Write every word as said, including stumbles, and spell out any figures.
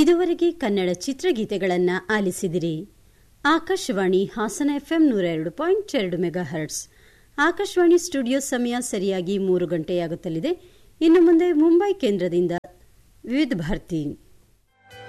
ಇದುವರೆಗೆ ಕನ್ನಡ ಚಿತ್ರಗೀತೆಗಳನ್ನು ಆಲಿಸಿದಿರಿ. ಆಕಾಶವಾಣಿ ಹಾಸನ ಎಫ್ಎಂ ನೂರ ಎರಡು ಪಾಯಿಂಟ್ ಎರಡು ಮೆಗಾ ಹರ್ಟ್ಸ್. ಆಕಾಶವಾಣಿ ಸ್ಟುಡಿಯೋ ಸಮಯ ಸರಿಯಾಗಿ ಮೂರು ಗಂಟೆಯಾಗುತ್ತಲಿದೆ. ಇನ್ನು ಮುಂದೆ ಮುಂಬೈ ಕೇಂದ್ರದಿಂದ ವಿವಿಧ ಭಾರತಿ.